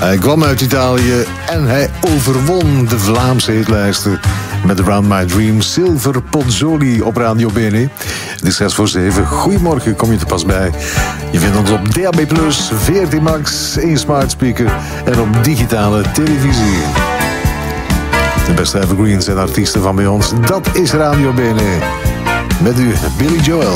Hij kwam uit Italië en hij overwon de Vlaamse hitlijsten met Around My Dream. Silver Pozzoli op Radio Bene. Het is 6:07. Goedemorgen, kom je te pas bij. Je vindt ons op DAB+, 14 Max, 1 smart speaker en op digitale televisie. De beste evergreens en artiesten van bij ons, dat is Radio Bene. Met u, Billy Joel.